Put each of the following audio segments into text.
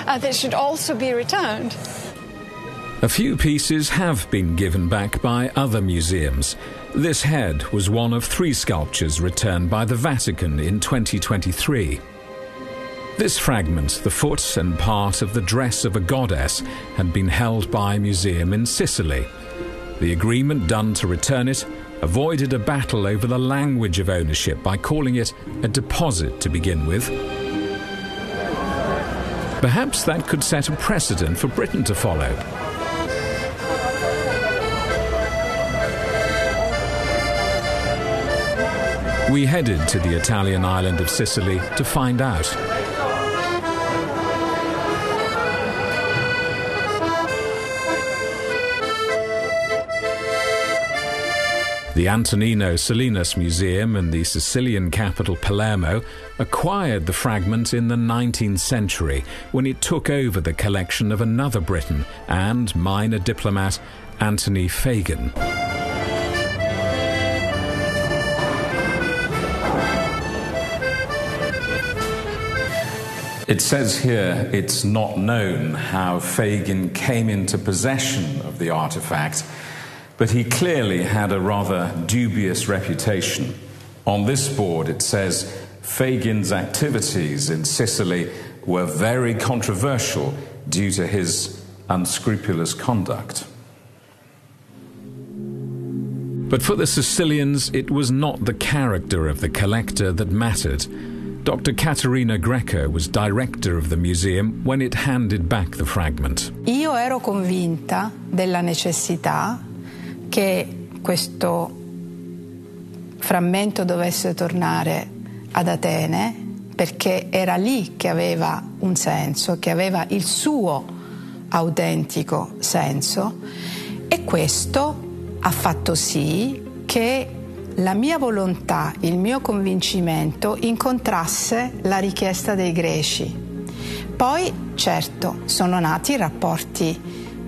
that should also be returned. A few pieces have been given back by other museums. This head was one of 3 sculptures returned by the Vatican in 2023. This fragment, the foot and part of the dress of a goddess, had been held by a museum in Sicily. The agreement done to return it avoided a battle over the language of ownership by calling it a deposit to begin with. Perhaps that could set a precedent for Britain to follow. We headed to the Italian island of Sicily to find out. The Antonino Salinas Museum in the Sicilian capital Palermo acquired the fragment in the 19th century when it took over the collection of another Briton and minor diplomat, Anthony Fagan. It says here it's not known how Fagan came into possession of the artifact, but he clearly had a rather dubious reputation. On this board it says Fagan's activities in Sicily were very controversial due to his unscrupulous conduct. But for the Sicilians, it was not the character of the collector that mattered. Dr. Caterina Greco was director of the museum when it handed back the fragment. Io ero convinta della necessità che questo frammento dovesse tornare ad Atene, perché era lì che aveva un senso, che aveva il suo autentico senso, e questo ha fatto sì che la mia volontà, il mio convincimento incontrasse la richiesta dei greci. Poi, certo, sono nati i rapporti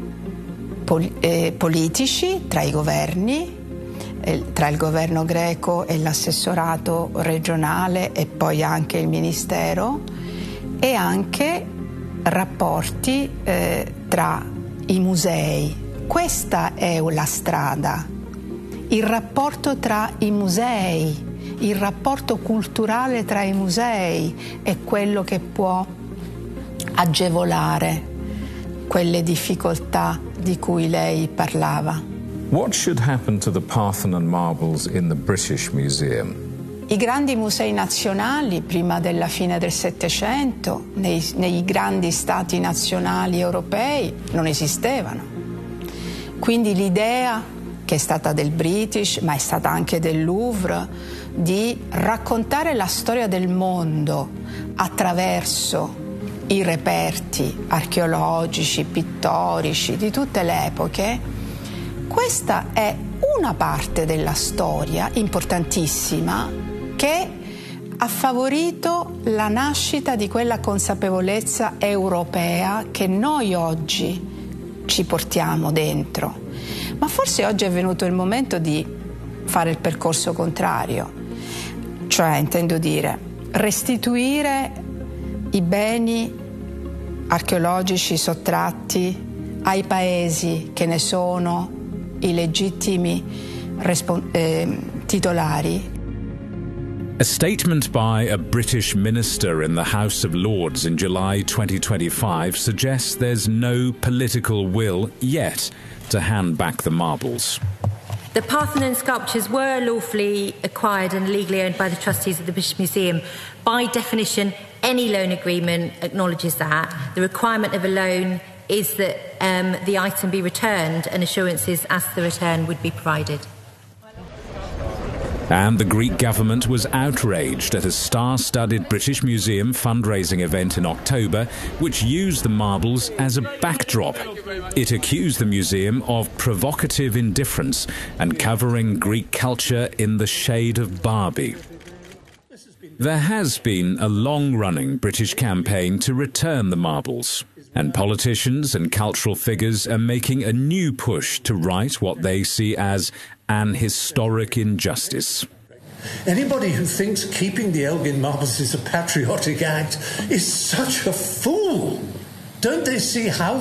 politici tra i governi, tra il governo greco e l'assessorato regionale e poi anche il ministero, e anche rapporti tra i musei. Questa è la strada. Il rapporto tra i musei, il rapporto culturale tra i musei è quello che può agevolare quelle difficoltà di cui lei parlava. What should happen to the Parthenon marbles in the British Museum? I grandi musei nazionali, prima della fine del Settecento, nei grandi stati nazionali europei, non esistevano. Quindi l'idea, che è stata del British, ma è stata anche del Louvre, di raccontare la storia del mondo attraverso i reperti archeologici, pittorici di tutte le epoche, questa è una parte della storia importantissima che ha favorito la nascita di quella consapevolezza europea che noi oggi ci portiamo dentro. Ma forse oggi è venuto il momento di fare il percorso contrario, cioè, intendo dire, restituire i beni archeologici sottratti ai paesi che ne sono i legittimi titolari. A statement by a British minister in the House of Lords in July 2025 suggests there's no political will yet to hand back the marbles. The Parthenon sculptures were lawfully acquired and legally owned by the trustees of the British Museum. By definition, any loan agreement acknowledges that. The requirement of a loan is that the item be returned and assurances as to the return would be provided. And the Greek government was outraged at a star-studded British Museum fundraising event in October, which used the marbles as a backdrop. It accused the museum of provocative indifference and covering Greek culture in the shade of Barbie. There has been a long-running British campaign to return the marbles, and politicians and cultural figures are making a new push to right what they see as an historic injustice. Anybody who thinks keeping the Elgin marbles is a patriotic act is such a fool. don't they see how